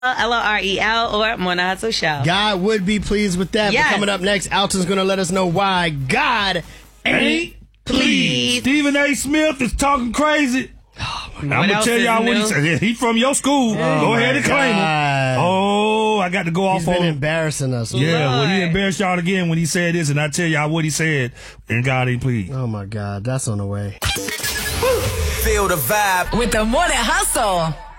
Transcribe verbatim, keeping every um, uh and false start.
L O R E L or Morning Hustle Show. God would be pleased with that. Yes. But coming up next, Alton's going to let us know why God ain't pleased. Stephen A. Smith is talking crazy. Oh, I'm going to tell y'all what he said. He from your school. Oh Go ahead and claim God. him. Oh, I got to go He's off been on embarrassing us. Yeah, Lord. well, he embarrassed y'all again when he said this, and I tell y'all what he said, and God ain't pleased. Oh, my God. That's on the way. Feel the vibe with the Morning Hustle.